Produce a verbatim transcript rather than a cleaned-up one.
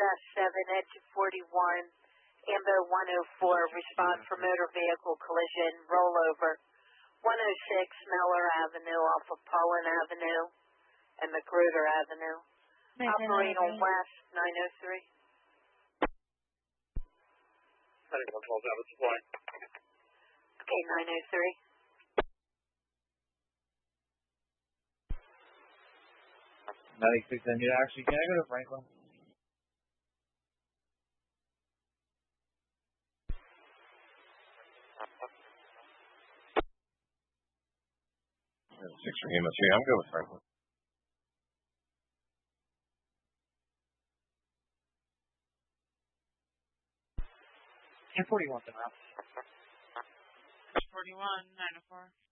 West seven at two forty-one, Ambo one oh four, respond for motor vehicle collision, rollover, one oh six Miller Avenue off of Pollen Avenue and Magruder Avenue. Operate on West nine oh three. one twelve, Abbott Supply. Okay, nine oh three. ninety-six, I need actually, can I go to Franklin? Six for Amos. Yeah, I'm good with Franklin. ten forty-one, the route. forty-one, nine oh four.